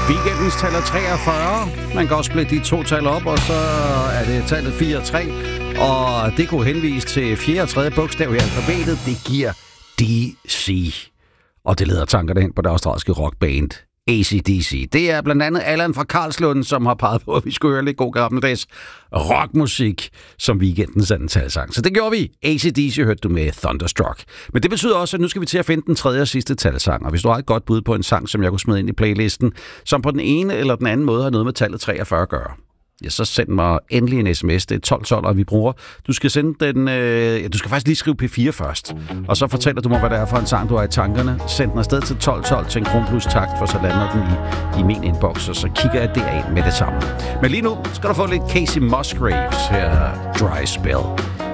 Weekendens tal er 43. Man kan også splitte de to tal op, og så er det tallet 4-3. Og det kunne henvise til 4. og 3. bogstav i alfabetet. Det giver DC. Og det leder tankerne hen på det australske rockband AC/DC. Det er blandt andet Allan fra Karlslund, som har peget på, at vi skulle høre lidt god gammeldags rockmusik som weekendens anden talsang. Så det gjorde vi. AC/DC hørte du med Thunderstruck. Men det betyder også, at nu skal vi til at finde den tredje og sidste talsang. Og hvis du har et godt bud på en sang, som jeg kunne smide ind i playlisten, som på den ene eller den anden måde har noget med tallet 43 at gøre, ja, så send mig endelig en sms. Det er 1212, vi bruger. Du skal sende den... du skal faktisk lige skrive P4 først. Og så fortæller du mig, hvad det er for en sang, du har i tankerne. Send den afsted til 1212 til en kronplus takt, for så lander den i min inbox, og så kigger jeg derind med det samme. Men lige nu skal du få lidt Casey Musgraves her. Dry Spell.